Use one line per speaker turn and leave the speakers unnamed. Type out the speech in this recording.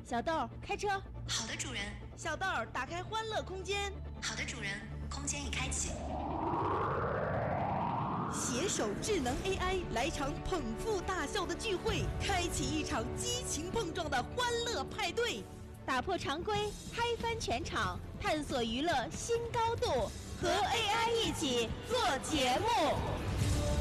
小豆，开车。
好的，主人。
小豆，打开欢乐空间。
好的，主人。空间已开启。
携手智能 AI 来场捧腹大笑的聚会，开启一场激情碰撞的欢乐派对，打破常规，嗨翻全场，探索娱乐新高度，和 AI 一起做节目。